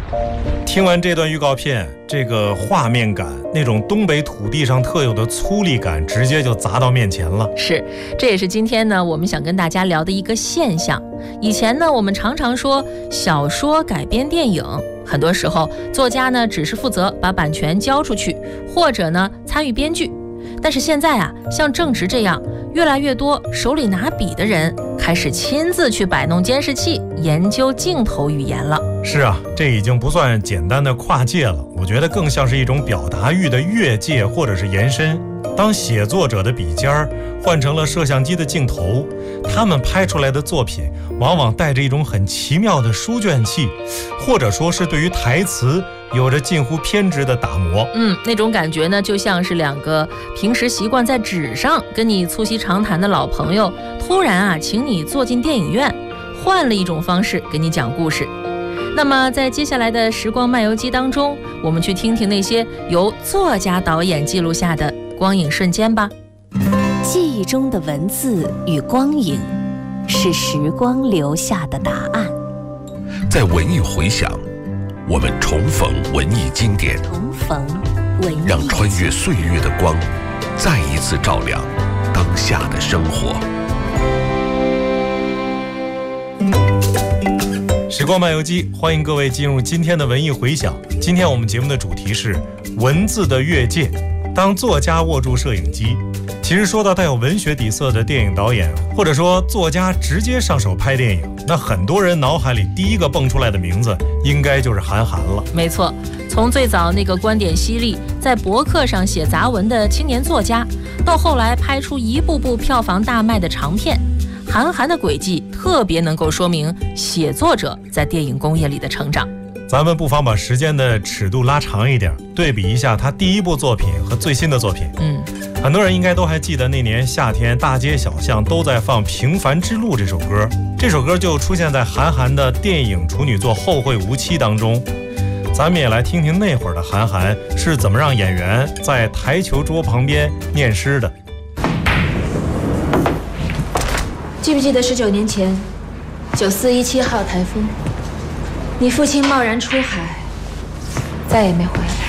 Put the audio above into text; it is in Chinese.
听完这段预告片，这个画面感，那种东北土地上特有的粗粝感，直接就砸到面前了。 是，这也是今天呢我们想跟大家聊的一个现象。以前呢，我们常常说小说改编电影，很多时候作家呢只是负责把版权交出去，或者呢参与编剧。但是现在啊，像郑执这样越来越多手里拿笔的人开始亲自去摆弄监视器，研究镜头语言了。 是啊，这已经不算简单的跨界了，我觉得更像是一种表达欲的越界或者是延伸。当写作者的笔尖儿换成了摄像机的镜头，他们拍出来的作品往往带着一种很奇妙的书卷气，或者说是对于台词有着近乎偏执的打磨。 那种感觉呢，就像是两个平时习惯在纸上跟你促膝长谈的老朋友，突然请你坐进电影院，换了一种方式给你讲故事。那么在接下来的时光漫游记当中，我们去听听那些由作家导演记录下的光影瞬间吧。 记忆中的文字与光影，是时光留下的答案。 在文艺回响，我们重逢文艺经典，让穿越岁月的光再一次照亮当下的生活。 时光漫游记，欢迎各位进入今天的文艺回响。今天我们节目的主题是文字的越界。当作家握住摄影机，其实说到带有文学底色的电影导演，或者说作家直接上手拍电影，那很多人脑海里第一个蹦出来的名字应该就是韩寒了。 没错，从最早那个观点犀利，在博客上写杂文的青年作家，到后来拍出一部部票房大卖的长片，韩寒的轨迹特别能够说明写作者在电影工业里的成长。 咱们不妨把时间的尺度拉长一点，对比一下他第一部作品和最新的作品。很多人应该都还记得那年夏天大街小巷都在放《平凡之路》这首歌，这首歌就出现在韩寒的电影处女作《后会无期》当中。咱们也来听听那会儿的韩寒是怎么让演员在台球桌旁边念诗的。 记不记得19年前9417号台风，你父亲贸然出海，再也没回来。